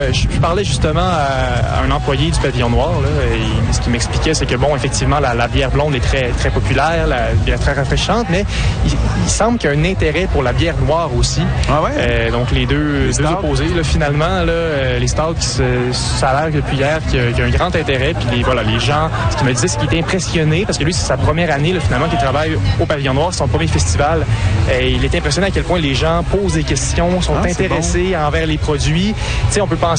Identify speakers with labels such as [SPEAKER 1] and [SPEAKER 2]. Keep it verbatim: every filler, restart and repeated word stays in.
[SPEAKER 1] Je, je parlais justement à, à un employé du Pavillon Noir, là, et ce qu'il m'expliquait, c'est que, bon, effectivement, la, la bière blonde est très, très populaire, la bière très rafraîchissante, mais il, il semble qu'il y a un intérêt pour la bière noire aussi.
[SPEAKER 2] Ah ouais?
[SPEAKER 1] Euh, donc, les deux,
[SPEAKER 2] les
[SPEAKER 1] deux opposés, là, finalement, là, euh, les stouts, qui se, ça a l'air depuis hier qu'il y, a, qu'il y a un grand intérêt, puis les, voilà, les gens, ce qu'il me disait, c'est qu'il était impressionné, parce que lui, c'est sa première année, là, finalement, qu'il travaille au Pavillon Noir, c'est son premier festival, et il est impressionné à quel point les gens posent des questions, sont
[SPEAKER 2] ah,
[SPEAKER 1] intéressés
[SPEAKER 2] bon.
[SPEAKER 1] envers les produits. Tu sais, on peut penser